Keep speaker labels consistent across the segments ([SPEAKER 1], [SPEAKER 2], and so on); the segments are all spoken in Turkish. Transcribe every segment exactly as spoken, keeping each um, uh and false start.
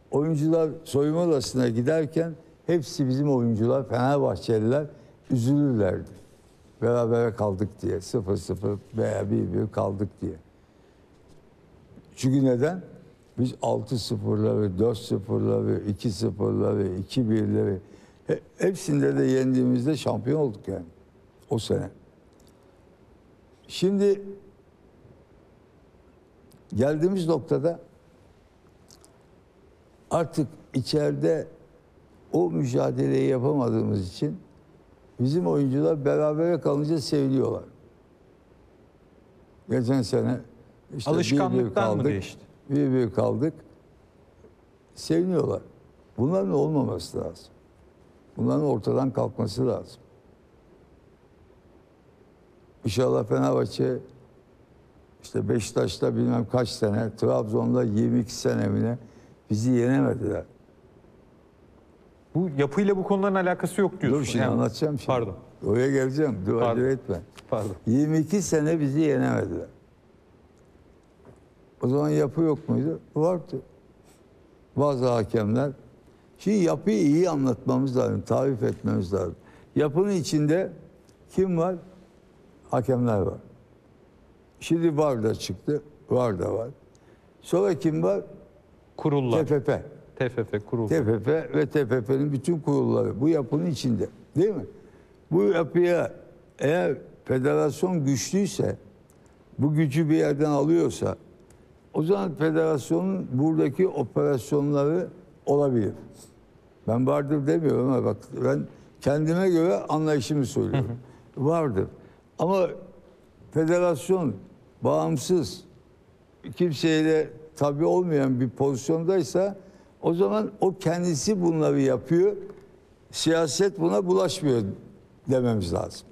[SPEAKER 1] oyuncular soyunma odasına giderken hepsi bizim oyuncular, Fenerbahçeliler üzülürlerdi. Berabere kaldık diye. sıfır sıfır veya bir bir kaldık diye. Çünkü neden? Biz altı sıfırları, dört sıfırları, iki sıfırları, iki birleri hepsinde de yendiğimizde şampiyon olduk yani. O sene. Şimdi geldiğimiz noktada artık içeride o mücadeleyi yapamadığımız için bizim oyuncular berabere kalınca seviliyorlar. Geçen sene işte
[SPEAKER 2] alışkanlıktan mı değişti?
[SPEAKER 1] Bir bir kaldık. Seviniyorlar. Bunların olmaması lazım. Bunların ortadan kalkması lazım. İnşallah Fenerbahçe işte Beşiktaş'ta bilmem kaç sene, Trabzon'da yirmi iki senemine bizi yenemediler.
[SPEAKER 2] Bu yapıyla bu konuların alakası yok diyorsun.
[SPEAKER 1] Dur şimdi yani, anlatacağım şimdi.
[SPEAKER 2] Pardon.
[SPEAKER 1] Oraya geleceğim. Dur acele etme.
[SPEAKER 2] Pardon.
[SPEAKER 1] yirmi iki sene bizi yenemediler. O zaman yapı yok muydu? Vardı. Bazı hakemler. Şimdi yapıyı iyi anlatmamız lazım, tarif etmemiz lazım. Yapının içinde kim var? Hakemler var. Şimdi VAR da çıktı. VAR da var. Sonra kim var?
[SPEAKER 2] Kurullar.
[SPEAKER 1] T F F.
[SPEAKER 2] T F F kurul.
[SPEAKER 1] T F F ve T F F'nin bütün kurulları bu yapının içinde. Değil mi? Bu yapıya eğer federasyon güçlüyse, bu gücü bir yerden alıyorsa, o zaman federasyonun buradaki operasyonları olabilir. Ben vardır demiyorum ama bak ben kendime göre anlayışımı söylüyorum. Vardır. Ama federasyon bağımsız, kimseyle tabi olmayan bir pozisyondaysa o zaman o kendisi bunları yapıyor. Siyaset buna bulaşmıyor dememiz lazım.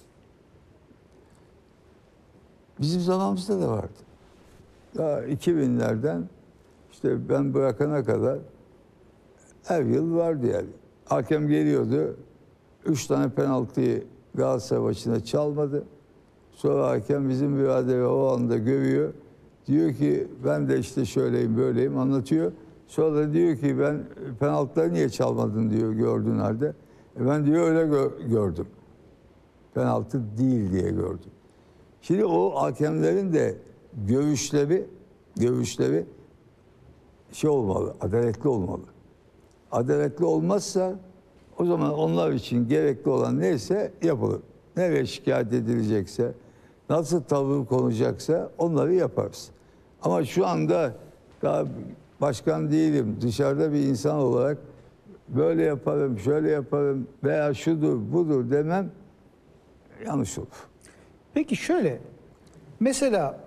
[SPEAKER 1] Bizim zamanımızda da vardı. Daha iki binlerden işte ben bırakana kadar her yıl vardı yani. Hakem geliyordu. Üç tane penaltıyı Galatasaray maçında çalmadı. Sonra hakem bizim biraderi o anda görüyor. Diyor ki ben de işte şöyleyim böyleyim anlatıyor. Sonra da diyor ki ben penaltıları niye çalmadın diyor gördüğün halde. E ben diyor öyle gö- gördüm. Penaltı değil diye gördüm. Şimdi o hakemlerin de görüşleri, görüşleri şey olmalı, adaletli olmalı. Adaletli olmazsa o zaman onlar için gerekli olan neyse yapılır. Nereye şikayet edilecekse, nasıl tavır konacaksa onları yaparız. Ama şu anda daha başkan değilim, dışarıda bir insan olarak böyle yaparım, şöyle yaparım veya şudur, budur demem yanlış olur.
[SPEAKER 3] Peki şöyle, mesela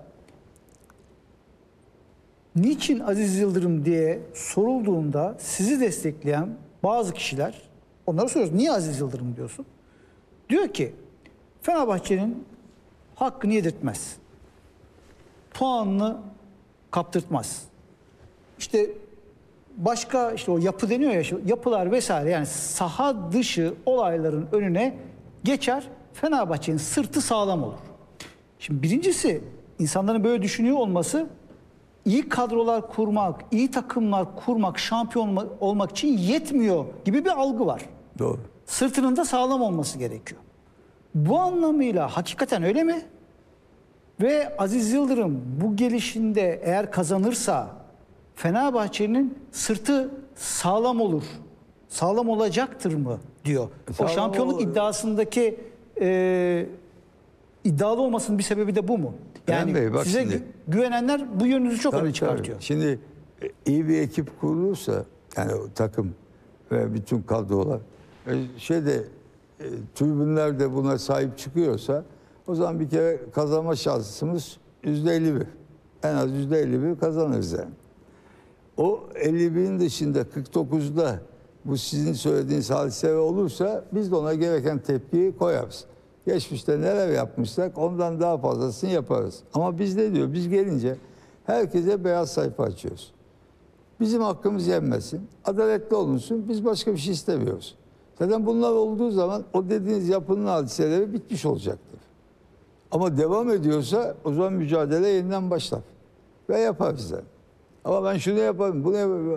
[SPEAKER 3] niçin Aziz Yıldırım diye sorulduğunda sizi destekleyen bazı kişiler, onlara soruyoruz, niye Aziz Yıldırım diyorsun? Diyor ki, Fenerbahçe'nin hakkını yedirtmez. Puanını kaptırtmaz. İşte başka işte o yapı deniyor ya, yapılar vesaire yani saha dışı olayların önüne geçer, Fenerbahçe'nin sırtı sağlam olur. Şimdi birincisi insanların böyle düşünüyor olması iyi kadrolar kurmak, iyi takımlar kurmak, şampiyon olmak için yetmiyor gibi bir algı var.
[SPEAKER 1] Doğru.
[SPEAKER 3] Sırtının da sağlam olması gerekiyor. Bu anlamıyla hakikaten öyle mi? Ve Aziz Yıldırım bu gelişinde eğer kazanırsa Fenerbahçe'nin sırtı sağlam olur, sağlam olacaktır mı diyor.
[SPEAKER 1] Sağlam
[SPEAKER 3] o şampiyonluk
[SPEAKER 1] olur.
[SPEAKER 3] iddiasındaki e, iddialı olmasının bir sebebi de bu mu? Yani
[SPEAKER 1] Bey, bak
[SPEAKER 3] size
[SPEAKER 1] şimdi,
[SPEAKER 3] gü güvenenler bu yönünüzü çok
[SPEAKER 1] tabii,
[SPEAKER 3] öne çıkartıyor.
[SPEAKER 1] tabii. Şimdi iyi bir ekip kurulursa yani o takım ve bütün kadrolar e, şeyde e, tribünler de buna sahip çıkıyorsa o zaman bir kere kazanma şansımız yüzde elli bir. En az yüzde elli bir kazanırız yani. O elli birin dışında kırk dokuzda bu sizin söylediğiniz hadiseler olursa biz de ona gereken tepkiyi koyarız. Geçmişte neler yapmışsak ondan daha fazlasını yaparız. Ama biz ne diyor? Biz gelince herkese beyaz sayfa açıyoruz. Bizim hakkımız yenmesin, adaletli olunsun, biz başka bir şey istemiyoruz. Zaten bunlar olduğu zaman o dediğiniz yapının hadiseleri bitmiş olacaktır. Ama devam ediyorsa o zaman mücadele yeniden başlar. Ve yaparız yani. Ama ben şunu yaparım, bunu yaparım.